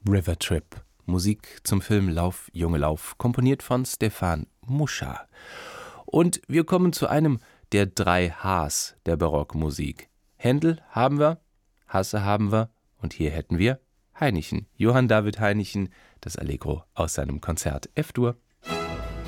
River Trip. Musik zum Film Lauf, Junge Lauf, komponiert von Stefan Muscha. Und wir kommen zu einem der 3 Hs der Barockmusik. Händel haben wir, Hasse haben wir und hier hätten wir Hainichen. Johann David Hainichen, das Allegro aus seinem Konzert F-Dur.